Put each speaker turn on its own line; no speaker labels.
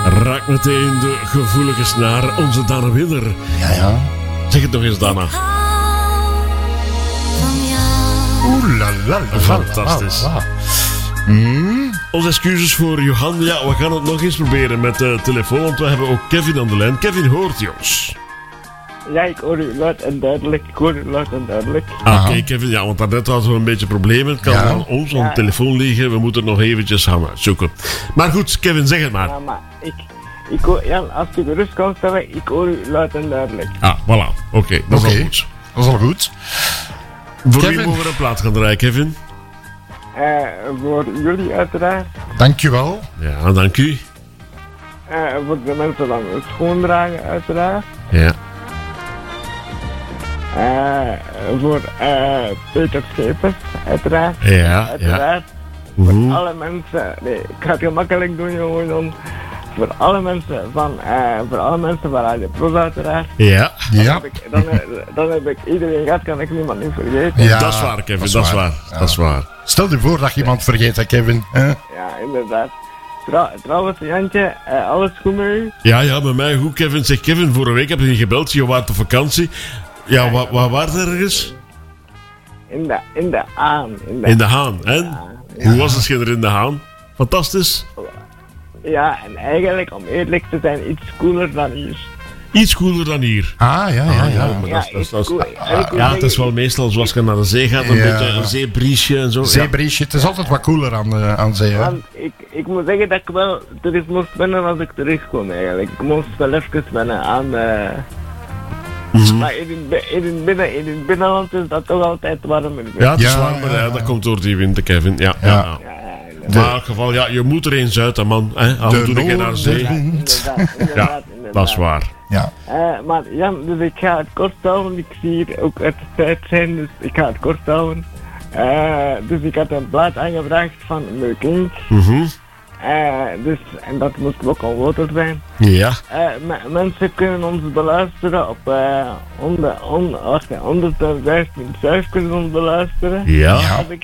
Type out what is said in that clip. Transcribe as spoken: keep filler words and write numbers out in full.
Raakt meteen de gevoelige snaar, onze Dana Willer.
Ja, ja.
Zeg het nog eens, Dana.
Oeh la la la.
Fantastisch.
La, la. Hmm?
Onze excuses voor Johan. Ja, we gaan het nog eens proberen met de telefoon, want we hebben ook Kevin aan de lijn. Kevin hoort je ons.
Ja, ik hoor u luid en duidelijk. Ik hoor u luid en duidelijk.
Ah, Oké, Kevin, ja, want daarnet hadden we een beetje problemen. Het kan
Ja.
aan ons, aan de
Ja.
telefoon liggen. We moeten het nog eventjes gaan uitzoeken. Maar goed, Kevin, zeg het maar.
Ja, maar ik, ik hoor, ja, als u gerust kan stellen, ik hoor u luid en duidelijk.
Ah, voilà. Oké, dat is
Oké.
al goed.
Dat is al goed.
Voor
Kevin.
wie mogen we een plaat gaan draaien, Kevin?
Eh, voor jullie uiteraard.
Dankjewel.
Ja, dank u.
Eh, voor de mensen dan schoondragen uiteraard.
Ja.
Eh, voor eh, Peter Schepers uiteraard.
Ja, ja.
Uiteraard.
Oeh.
Alle mensen, nee, ik ga het heel makkelijk doen jongen. Dan. Voor alle mensen van, eh, voor alle mensen van Radio Pro uiteraard.
Ja.
Ja.
Heb ik, dan, eh, dan heb ik iedereen gehad, kan ik niemand niet vergeten.
Ja,
Dat is waar, Kevin, dat is waar.
Ja.
Dat is waar.
Stel je voor dat je iemand vergeet, hè, Kevin. Hè?
Ja, inderdaad. Trouw, trouwens, Jantje, eh, alles goed met u?
Ja, ja, bij mij goed, Kevin. Zeg, Kevin, vorige week heb je niet gebeld. Je was op vakantie. Ja, waar, waar waren er ergens?
In de, in de aan. In de,
In de Haan. En?
Ja.
Hoe was het schilder in de Haan? Fantastisch.
Ja, en eigenlijk, om eerlijk te zijn, iets cooler dan hier.
Iets cooler dan hier.
Ah, ja, ja,
Ah,
ja.
maar
Ja,
dat is- dat is-
iets
dat is-
cool. En ik moet
Ja, het is
zeggen,
wel meestal zoals je naar de zee gaat. Een
Ja.
beetje een zeebriesje en zo. Ja.
Zeebriesje, het is altijd wat cooler aan, uh, aan zee, hè.
Want ik, ik moet zeggen dat ik wel terug moest wennen als ik terugkom eigenlijk. Ik moest wel even wennen aan... eh
Mhm.
Maar in het, bi- in, het binnen, in het binnenland is dat toch altijd warmer.
Ja, het is
Ja,
warm, maar
ja,
ja,
ja.
dat komt door die winter, Kevin. Ja, ja.
Ja.
ja.
Ja,
Maar in elk geval, ja, je moet er eens uit, hè, man. Hè? Af en toe een keer naar de zee.
noordenwind.
inderdaad, inderdaad, inderdaad.
Dat is waar.
Ja.
Eh, maar Jan, dus ik ga het kort houden. Ik zie hier ook uit de tijd zijn, dus ik ga het kort houden. Eh, dus ik had een plaat aangevraagd van Leuk Inc.
Mhm.
Eh, dus, en dat moest ook al later zijn.
Ja.
Eh, me- mensen kunnen ons beluisteren op uh, honderd, honderd, honderd vijf punt vijf kunnen ons beluisteren.
Ja.
Ja.
Als ik